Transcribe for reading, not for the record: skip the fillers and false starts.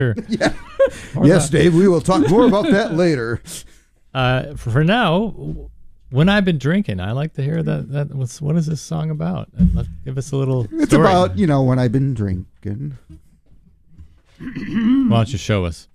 Yeah. Yes, Dave, we will talk more about that later. For now, when I've been drinking, I like to hear that. What is this song about? Give us a little It's story. about, when I've been drinking. Why don't you show us?